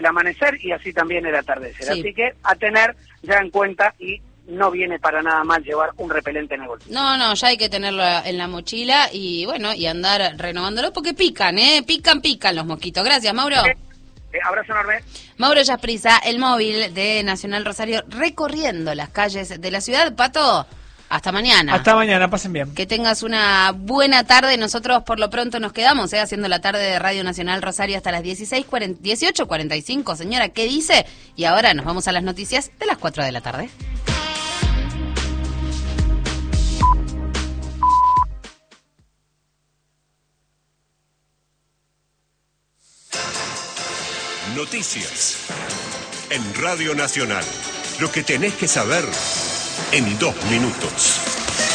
el amanecer y así también el atardecer. Sí. Así que a tener ya en cuenta, y no viene para nada mal llevar un repelente en el bolsillo. No, ya hay que tenerlo en la mochila y bueno, y andar renovándolo porque pican, pican los mosquitos. Gracias, Mauro. Abrazo enorme. Mauro Yasprisa, el móvil de Nacional Rosario, recorriendo las calles de la ciudad. Pato, hasta mañana. Hasta mañana, pasen bien. Que tengas una buena tarde. Nosotros por lo pronto nos quedamos haciendo la tarde de Radio Nacional Rosario hasta las 18:45. Señora, ¿qué dice? Y ahora nos vamos a las noticias de las 4 de la tarde. Noticias en Radio Nacional. Lo que tenés que saber en 2 minutos.